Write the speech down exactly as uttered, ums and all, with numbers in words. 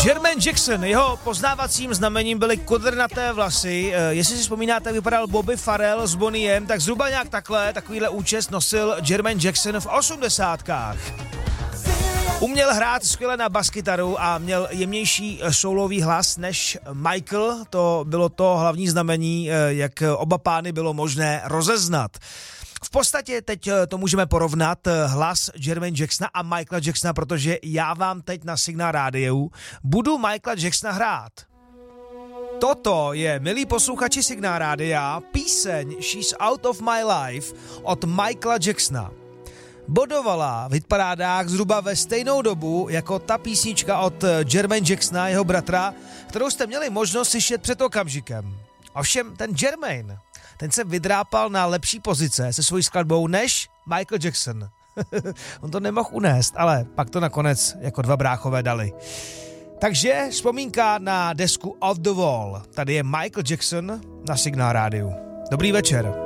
Jermaine Jackson, jeho poznávacím znamením byly kodrnaté vlasy. Jestli si vzpomínáte, vypadal Bobby Farrell s Boniem, tak zhruba nějak takhle, takovýhle účes nosil Jermaine Jackson v osmdesátkách. Uměl hrát skvěle na baskytaru a měl jemnější soulový hlas než Michael. To bylo to hlavní znamení, jak oba pány bylo možné rozeznat. V podstatě teď to můžeme porovnat, hlas Jermaine Jacksona a Michaela Jacksona, protože já vám teď na Signál rádiu budu Michaela Jacksona hrát. Toto je, milí posluchači Signál rádia, píseň She's Out of My Life od Michaela Jacksona. Bodovala v hitparádách zhruba ve stejnou dobu jako ta písnička od Jermaine Jacksona, jeho bratra, kterou jste měli možnost slyšet před okamžikem. Ovšem ten Jermaine, ten se vydrápal na lepší pozice se svojí skladbou než Michael Jackson. On to nemohl unést, ale pak to nakonec jako dva bráchové dali. Takže vzpomínka na desku Off the Wall. Tady je Michael Jackson na Signál rádiu. Dobrý večer.